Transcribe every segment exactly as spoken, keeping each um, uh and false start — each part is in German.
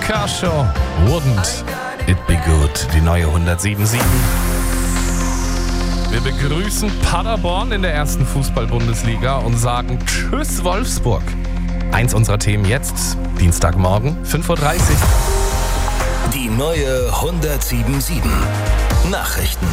Kershaw, Wouldn't It Be Good, die neue hundertsieben Komma sieben. Wir begrüßen Paderborn in der ersten Fußball-Bundesliga und sagen Tschüss Wolfsburg. Eins unserer Themen jetzt, Dienstagmorgen, fünf Uhr dreißig. Die neue hundertsieben Komma sieben. Nachrichten.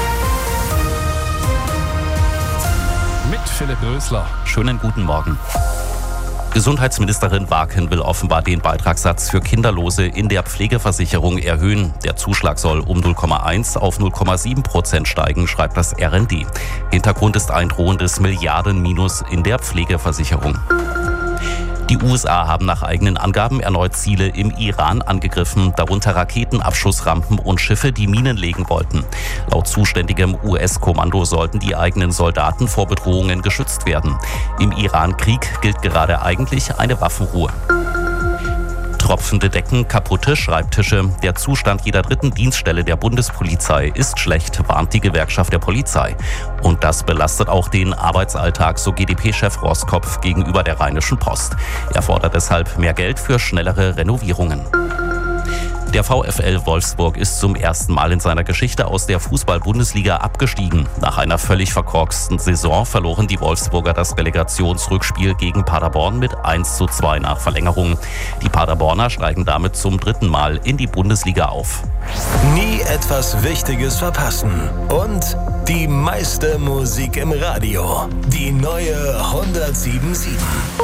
Mit Philipp Rösler. Schönen guten Morgen. Gesundheitsministerin Waken will offenbar den Beitragssatz für Kinderlose in der Pflegeversicherung erhöhen. Der Zuschlag soll um null Komma eins auf null Komma sieben Prozent steigen, schreibt das R N D. Hintergrund ist ein drohendes Milliardenminus in der Pflegeversicherung. Die U S A haben nach eigenen Angaben erneut Ziele im Iran angegriffen, darunter Raketenabschussrampen und Schiffe, die Minen legen wollten. Laut zuständigem U S-Kommando sollten die eigenen Soldaten vor Bedrohungen geschützt werden. Im Iran-Krieg gilt gerade eigentlich eine Waffenruhe. Tropfende Decken, kaputte Schreibtische. Der Zustand jeder dritten Dienststelle der Bundespolizei ist schlecht, warnt die Gewerkschaft der Polizei. Und das belastet auch den Arbeitsalltag, so G D P-Chef Roskopf gegenüber der Rheinischen Post. Er fordert deshalb mehr Geld für schnellere Renovierungen. Der VfL Wolfsburg ist zum ersten Mal in seiner Geschichte aus der Fußball-Bundesliga abgestiegen. Nach einer völlig verkorksten Saison verloren die Wolfsburger das Relegationsrückspiel gegen Paderborn mit eins zu zwei nach Verlängerung. Die Paderborner steigen damit zum dritten Mal in die Bundesliga auf. Nie etwas Wichtiges verpassen. Und die meiste Musik im Radio. Die neue hundertsieben Komma sieben.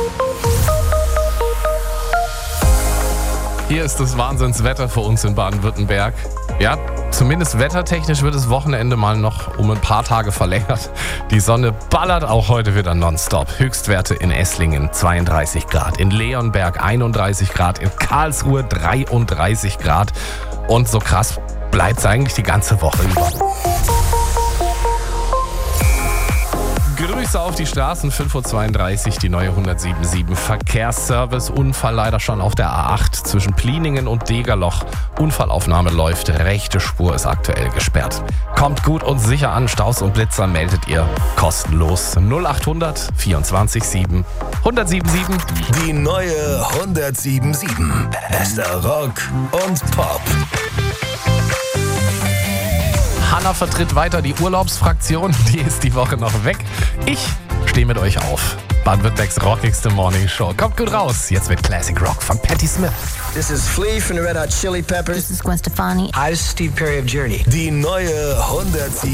Hier ist das Wahnsinnswetter für uns in Baden-Württemberg. Ja, zumindest wettertechnisch wird das Wochenende mal noch um ein paar Tage verlängert. Die Sonne ballert auch heute wieder nonstop. Höchstwerte in Esslingen zweiunddreißig Grad, in Leonberg einunddreißig Grad, in Karlsruhe dreiunddreißig Grad. Und so krass bleibt es eigentlich die ganze Woche über. Grüße auf die Straßen, fünf Uhr zweiunddreißig, die neue hundertsieben Komma sieben. Verkehrsservice, Unfall leider schon auf der A acht zwischen Pliningen und Degerloch. Unfallaufnahme läuft, rechte Spur ist aktuell gesperrt. Kommt gut und sicher an, Staus und Blitzer meldet ihr kostenlos. null acht hundert vierundzwanzig sieben hundertsieben Komma sieben. Die neue hundertsieben Komma sieben. Bester Rock und Pop. Hanna vertritt weiter die Urlaubsfraktion, die ist die Woche noch weg. Ich stehe mit euch auf. Baden-Württembergs rockigste Morning Show. Kommt gut raus, jetzt mit Classic Rock von Patti Smith. This is Flea from the Red Hot Chili Peppers. This is Gwen Stefani. Hi, this is Steve Perry of Journey. Die neue hundertsieben